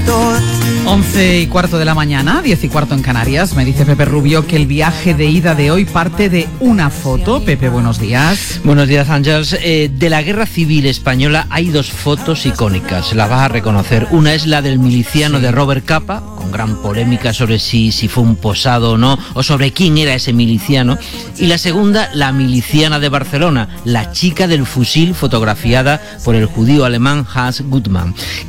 11:15 de la mañana, 10:15 en Canarias. Me dice Pepe Rubio que el viaje de ida de hoy parte de una foto. Pepe, buenos días. Buenos días, Ángels. De la Guerra Civil Española hay dos fotos icónicas, las vas a reconocer. Una es la del miliciano de Robert Capa, con gran polémica sobre si fue un posado o no, o sobre quién era ese miliciano. Y la segunda, la miliciana de Barcelona, la chica del fusil, fotografiada por el judío alemán Hans Gutmann,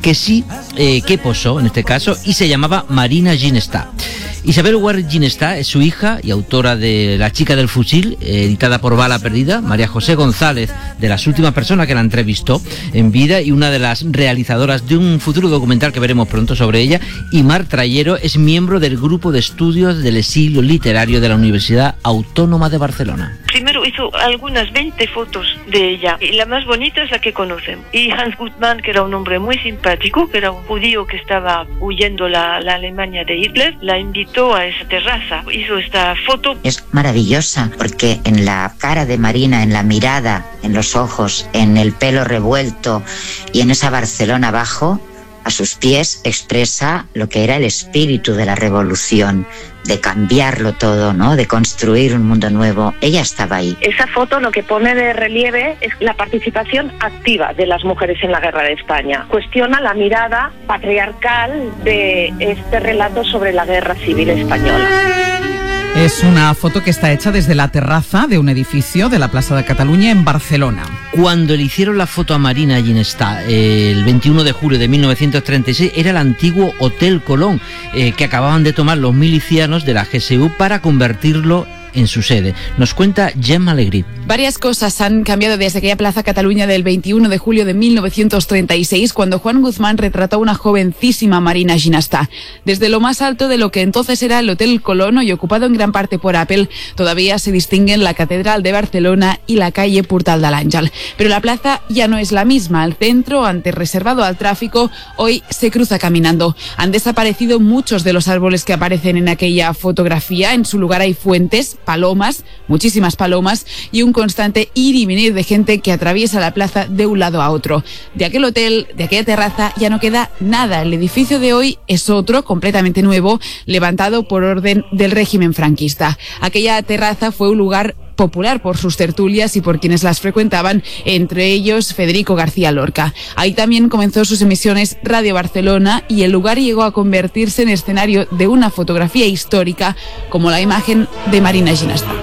que posó en este caso y se llamaba Marina Ginestar. Isabel Huert Ginestar es su hija y autora de La chica del fusil, editada por Bala Perdida. María José González, de las últimas personas que la entrevistó en vida y una de las realizadoras de un futuro documental que veremos pronto sobre ella. Y Mar Trayero es miembro del grupo de estudios del exilio literario de la Universidad Autónoma de Barcelona. Primero hizo algunas 20 fotos de ella y la más bonita es la que conocen. Y Hans Gutmann, que era un hombre muy simpático, que era un judío que estaba huyendo la Alemania de Hitler, la invitó a esa terraza. Hizo esta foto. Es maravillosa porque en la cara de Marina, en la mirada, en los ojos, en el pelo revuelto y en esa Barcelona abajo, a sus pies expresa lo que era el espíritu de la revolución, de cambiarlo todo, ¿no? De construir un mundo nuevo. Ella estaba ahí. Esa foto lo que pone de relieve es la participación activa de las mujeres en la guerra de España. Cuestiona la mirada patriarcal de este relato sobre la guerra civil española. Es una foto que está hecha desde la terraza de un edificio de la Plaza de Cataluña en Barcelona. Cuando le hicieron la foto a Marina Ginestar el 21 de julio de 1936, era el antiguo Hotel Colón, que acababan de tomar los milicianos de la GSU para convertirlo en su sede. Nos cuenta Gemma Alegrí. Varias cosas han cambiado desde aquella Plaza Cataluña del 21 de julio de 1936, cuando Juan Guzmán retrató a una jovencísima Marina Ginestar. Desde lo más alto de lo que entonces era el Hotel Colón, y ocupado en gran parte por Apple, todavía se distinguen la Catedral de Barcelona y la calle Portal de l'Àngel. Pero la plaza ya no es la misma. El centro, antes reservado al tráfico, hoy se cruza caminando. Han desaparecido muchos de los árboles que aparecen en aquella fotografía. En su lugar hay fuentes, palomas, muchísimas palomas, y un constante ir y venir de gente que atraviesa la plaza de un lado a otro. De aquel hotel, de aquella terraza, ya no queda nada. El edificio de hoy es otro, completamente nuevo, levantado por orden del régimen franquista. Aquella terraza fue un lugar popular por sus tertulias y por quienes las frecuentaban, entre ellos Federico García Lorca. Ahí también comenzó sus emisiones Radio Barcelona y el lugar llegó a convertirse en escenario de una fotografía histórica como la imagen de Marina Ginestar.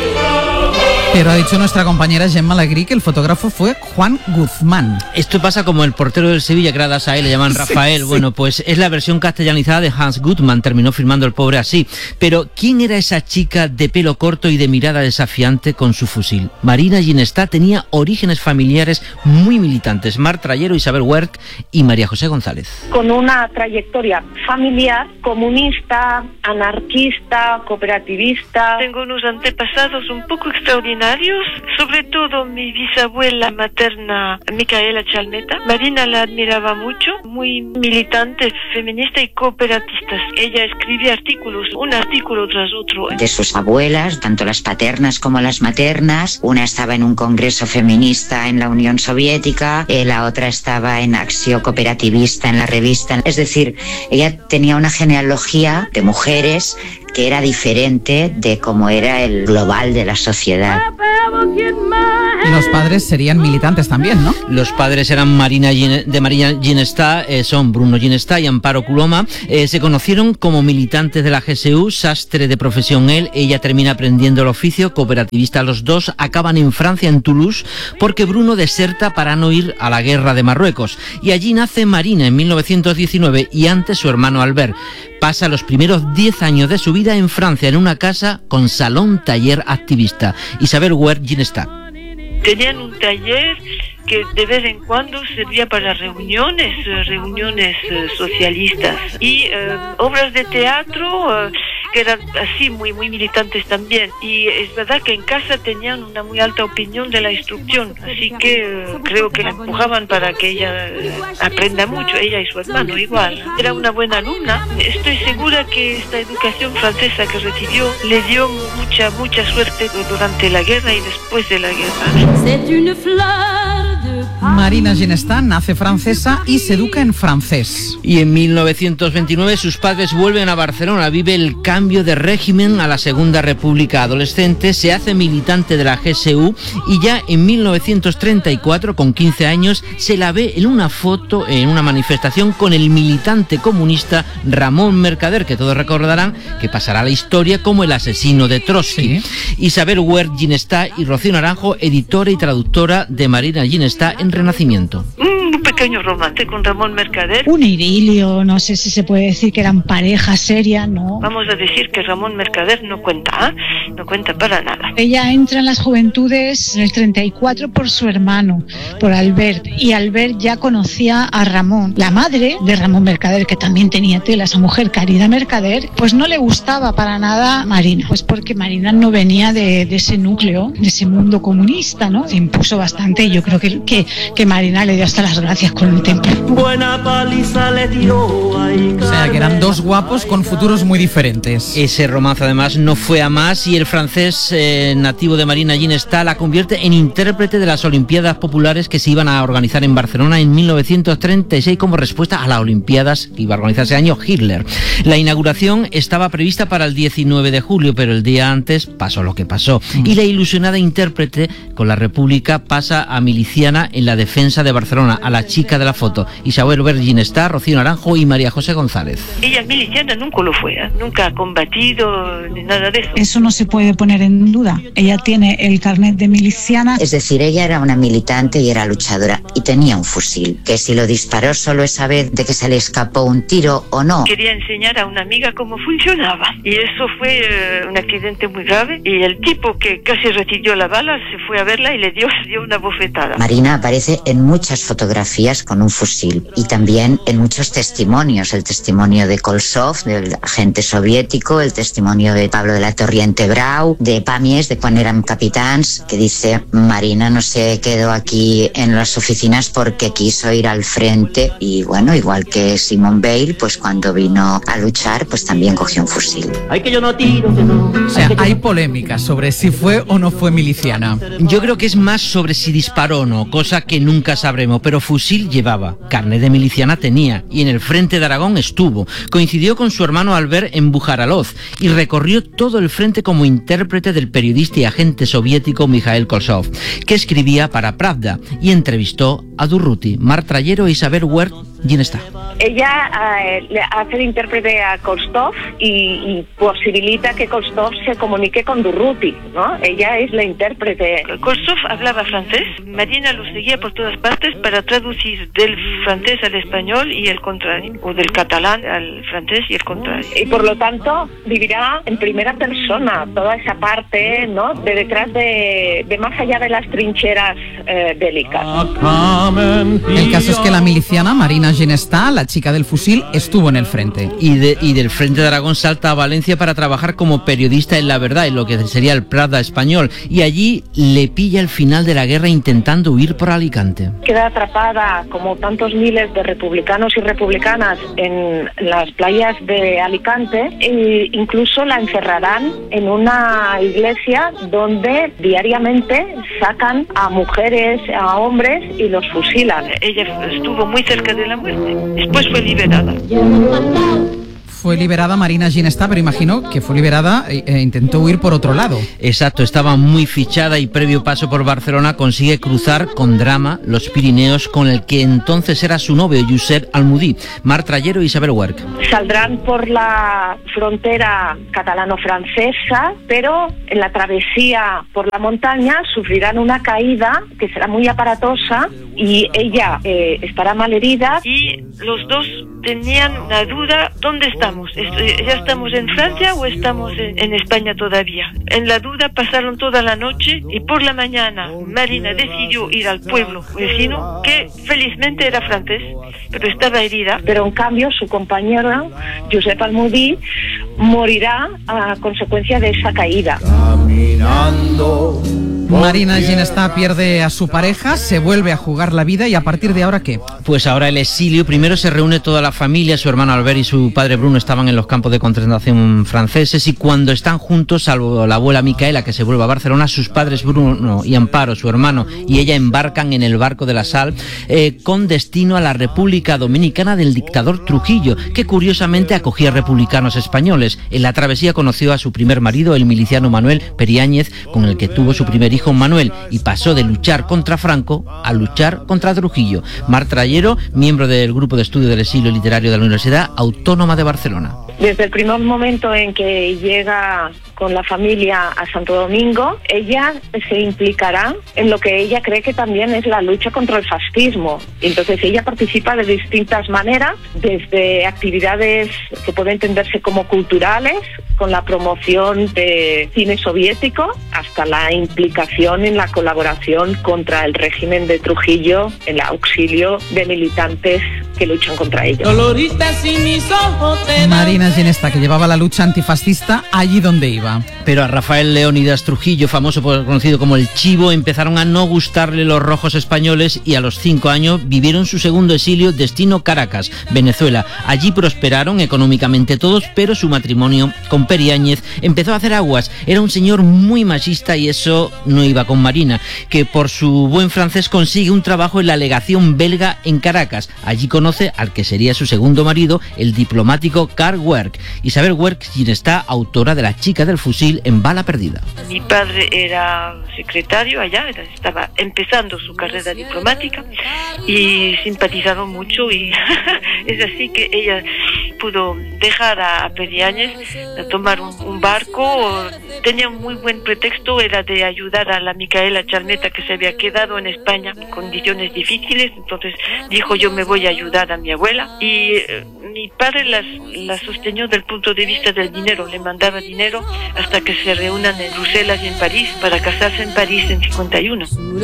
Pero ha dicho nuestra compañera Gemma Alegrí que el fotógrafo fue Juan Guzmán. Esto pasa como el portero del Sevilla, gracias a él, le llaman Rafael. Sí. Bueno, pues es la versión castellanizada de Hans Gutmann, terminó firmando el pobre así. Pero ¿quién era esa chica de pelo corto y de mirada desafiante con su fusil? Marina Ginestar tenía orígenes familiares muy militantes. Mar Trayero, Isabel Huert y María José González. Con una trayectoria familiar, comunista, anarquista, cooperativista. Tengo unos antepasados un poco extraordinarios, sobre todo mi bisabuela materna, Micaela Chalmeta. Marina la admiraba mucho, muy militante, feminista y cooperatista. Ella escribía artículos, un artículo tras otro. De sus abuelas, tanto las paternas como las maternas, una estaba en un congreso feminista en la Unión Soviética, la otra estaba en Acción Cooperativista en la revista. Es decir, ella tenía una genealogía de mujeres que era diferente de cómo era el global de la sociedad. Y los padres serían militantes también, ¿no? Los padres eran Marina Ginestar, son Bruno Ginestar y Amparo Coloma. Se conocieron como militantes de la GSU, sastre de profesión él. Ella termina aprendiendo el oficio, cooperativista los dos. Acaban en Francia, en Toulouse, porque Bruno deserta para no ir a la guerra de Marruecos. Y allí nace Marina en 1919 y antes su hermano Albert. Pasa los primeros 10 años de su vida en Francia, en una casa con salón taller activista. Isabel Huert Ginestar. Tenían un taller que de vez en cuando servía para reuniones socialistas y obras de teatro que eran así muy militantes también. Y es verdad que en casa tenían una muy alta opinión de la instrucción, así que creo que la empujaban para que ella aprenda mucho, ella y su hermano igual. Era una buena alumna. Estoy segura que esta educación francesa que recibió le dio mucha suerte durante la guerra y después de la guerra. Marina Ginestar nace francesa y se educa en francés. Y en 1929 sus padres vuelven a Barcelona, vive el cambio de régimen a la Segunda República adolescente, se hace militante de la GSU y ya en 1934, con 15 años, se la ve en una foto en una manifestación con el militante comunista Ramón Mercader, que todos recordarán que pasará a la historia como el asesino de Trotsky. Sí. Isabel Huert Ginestar y Rocío Naranjo, editora y traductora de Marina Ginestar en Renacimiento. Un pequeño romance con Ramón Mercader. Un idilio, no sé si se puede decir que eran pareja seria, ¿no? Vamos a decir que Ramón Mercader no cuenta, no cuenta para nada. Ella entra en las juventudes en el 34 por su hermano, por Albert, y Albert ya conocía a Ramón. La madre de Ramón Mercader, que también tenía tela, esa mujer Caridad Mercader, pues no le gustaba para nada Marina, pues porque Marina no venía de ese núcleo, de ese mundo comunista, ¿no? Se impuso bastante y yo creo que Marina le dio hasta las gracias con el tiempo. Buena paliza le dio. O sea, que eran dos guapos con futuros muy diferentes. Ese romance además no fue a más y el francés nativo de Marina Ginestar la convierte en intérprete de las Olimpiadas Populares que se iban a organizar en Barcelona en 1936 como respuesta a las Olimpiadas que iba a organizar ese año Hitler. La inauguración estaba prevista para el 19 de julio, pero el día antes pasó lo que pasó. Y la ilusionada intérprete con la República pasa a miliciana en la defensa de Barcelona, a la chica de la foto, Isabel Huert Ginestar, Rocío Naranjo y María José González. Ella miliciana nunca lo fue, nunca ha combatido ni nada de eso. Eso no se puede poner en duda. Ella tiene el carnet de miliciana. Es decir, ella era una militante y era luchadora y tenía un fusil, que si lo disparó solo esa vez de que se le escapó un tiro o no. Quería enseñar a una amiga cómo funcionaba y eso fue un accidente muy grave y el tipo que casi recibió la bala se fue a verla y le dio una bofetada. Marina aparece en muchas fotografías con un fusil y también en muchos testimonios, el testimonio de Kolsov, del agente soviético, el testimonio de Pablo de la Torriente Brau, de Pamies, de cuando eran capitans, que dice Marina no se quedó aquí en las oficinas porque quiso ir al frente y bueno, igual que Simone Veil, pues cuando vino a luchar, pues también cogió un fusil. O sea, hay polémica sobre si fue o no fue miliciana. Yo creo que es más sobre si disparó o no, cosa que nunca sabremos, pero fusil llevaba, carnet de miliciana tenía y en el frente de Aragón estuvo. Coincidió con su hermano Albert en Bujaraloz y recorrió todo el frente como intérprete del periodista y agente soviético Mikhail Kolsov, que escribía para Pravda y entrevistó a Durruti, Mar Trayero e Isabel Huert Ginestar. Ella le hace de intérprete a Kolsov y posibilita que Kolsov se comunique con Durruti, ¿no? Ella es la intérprete. Kolsov hablaba francés, Marina lo seguía por todas partes para traducir del francés al español y el contrario, o del catalán al francés y el contrario. Y por lo tanto vivirá en primera persona toda esa parte, ¿no? De detrás de más allá de las trincheras bélicas. El caso es que la miliciana Marina Ginestar, la chica del fusil, estuvo en el frente. Y del frente de Aragón salta a Valencia para trabajar como periodista en La Verdad, en lo que sería el Pravda español. Y allí le pilla el final de la guerra intentando huir por Alicante. Queda atrapada, como tantos miles de republicanos y republicanas, en las playas de Alicante e incluso la encerrarán en una iglesia donde diariamente sacan a mujeres, a hombres y los fusilan. Ella estuvo muy cerca de la muerte. Después fue liberada. Fue liberada Marina Ginestar, pero imagino que fue liberada e intentó huir por otro lado. Exacto, estaba muy fichada y previo paso por Barcelona consigue cruzar con drama los Pirineos con el que entonces era su novio, Josep Almudí, Mar Trayero e Isabel Huert. Saldrán por la frontera catalano-francesa, pero en la travesía por la montaña sufrirán una caída que será muy aparatosa y ella estará malherida. Y los dos tenían una duda, ¿dónde estamos? ¿Ya estamos en Francia o estamos en España todavía? En la duda pasaron toda la noche y por la mañana Marina decidió ir al pueblo vecino, que felizmente era francés, pero estaba herida. Pero en cambio su compañero, Josep Almudí, morirá a consecuencia de esa caída. Caminando Marina Ginestá pierde a su pareja, se vuelve a jugar la vida y a partir de ahora, ¿qué? Pues ahora el exilio. Primero se reúne toda la familia, su hermano Albert y su padre Bruno estaban en los campos de concentración franceses y cuando están juntos, salvo la abuela Micaela que se vuelve a Barcelona, sus padres Bruno y Amparo, su hermano y ella embarcan en el barco de la Sal con destino a la República Dominicana del dictador Trujillo, que curiosamente acogía republicanos españoles. En la travesía conoció a su primer marido, el miliciano Manuel Periáñez, con el que tuvo su primer hijo Manuel, y pasó de luchar contra Franco a luchar contra Trujillo. Mar Trayero, miembro del grupo de estudio del exilio literario de la Universidad Autónoma de Barcelona. Desde el primer momento en que llega con la familia a Santo Domingo, ella se implicará en lo que ella cree que también es la lucha contra el fascismo. Entonces ella participa de distintas maneras, desde actividades que pueden entenderse como culturales, con la promoción de cine soviético, hasta la implicación en la colaboración contra el régimen de Trujillo, en el auxilio de militantes que luchan contra ellos. Marina Ginestá, que llevaba la lucha antifascista allí donde iba. Pero a Rafael Leónidas Trujillo, conocido como el Chivo, empezaron a no gustarle los rojos españoles y a los 5 años vivieron su segundo exilio, destino Caracas, Venezuela. Allí prosperaron económicamente todos, pero su matrimonio con Periáñez empezó a hacer aguas. Era un señor muy machista y eso no iba con Marina, que por su buen francés consigue un trabajo en la legación belga en Caracas. Allí conoce al que sería su segundo marido, el diplomático Karl Werk. Isabel Werk Ginestá, autora de La chica del fusil en bala perdida. Mi padre era secretario allá, estaba empezando su carrera diplomática y simpatizaron mucho y es así que ella pudo dejar a Periáñez a tomar un barco. Tenía un muy buen pretexto, era de ayudar a la Micaela Charneta que se había quedado en España en condiciones difíciles, entonces dijo yo me voy a ayudar a mi abuela y mi padre la sostenió del punto de vista del dinero, le mandaba dinero hasta que se reúnan en Bruselas y en París para casarse en París en 51.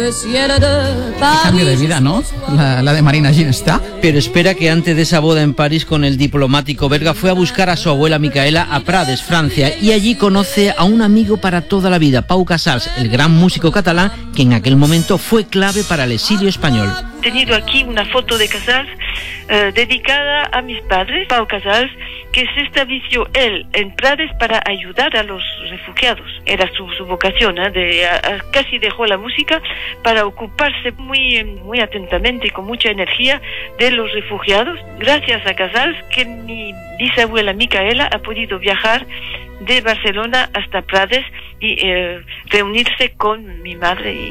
Qué cambio de vida, ¿no? La de Marina Ginestá. Pero espera que antes de esa boda en París con el diplomático belga fue a buscar a su abuela Micaela a Prades, Francia, y allí conoce a un amigo para toda la vida, Pau Casals, el gran músico catalán que en aquel momento fue clave para el exilio español. He tenido aquí una foto de Casals dedicada a mis padres, Pau Casals, que se estableció él en Prades para ayudar a los refugiados. Era su vocación, casi dejó la música para ocuparse muy atentamente y con mucha energía de los refugiados. Gracias a Casals que mi bisabuela Micaela ha podido viajar de Barcelona hasta Prades y reunirse con mi madre.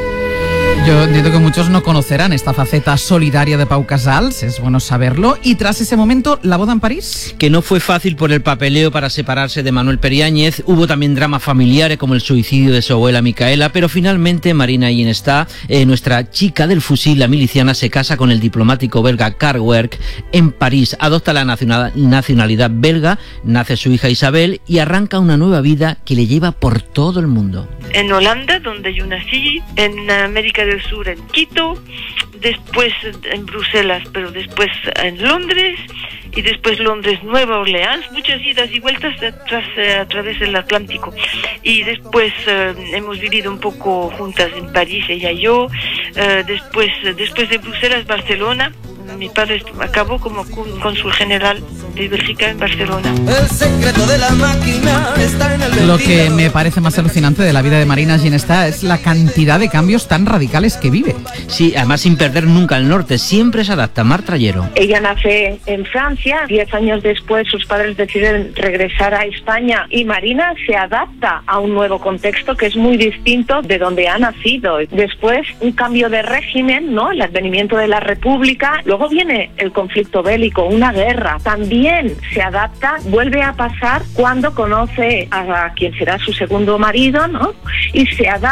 Yo entiendo que muchos no conocerán esta faceta solidaria de Pau Casals, es bueno saberlo. Y tras ese momento, ¿la boda en París? Que no fue fácil por el papeleo para separarse de Manuel Periáñez. Hubo también dramas familiares como el suicidio de su abuela Micaela, pero finalmente Marina Ginestá, nuestra chica del fusil, la miliciana, se casa con el diplomático belga Karl Werk en París. Adopta la nacionalidad belga, nace su hija Isabel y arranca una nueva vida que le lleva por todo el mundo. En Holanda, donde yo nací, en América del Sur, en Quito, después en Bruselas, pero después en Londres, y después Londres, Nueva Orleans, muchas idas y vueltas a través del Atlántico. Y después hemos vivido un poco juntas en París, ella y yo. Después de Bruselas, Barcelona. Mi padre acabó como cónsul general de Bélgica en Barcelona. El secreto de la máquina está en el Lo que me parece más alucinante de la vida de Marina Ginestá es la cantidad de cambios tan radicales que vive. Sí, además sin perder nunca el norte, siempre se adapta. Mar Trayero. Ella nace en Francia, 10 años después sus padres deciden regresar a España y Marina se adapta a un nuevo contexto que es muy distinto de donde ha nacido. Después un cambio de régimen, ¿no? El advenimiento de la República, luego viene el conflicto bélico, una guerra. También se adapta, vuelve a pasar cuando conoce a quien será su segundo marido, ¿no? Y se adapta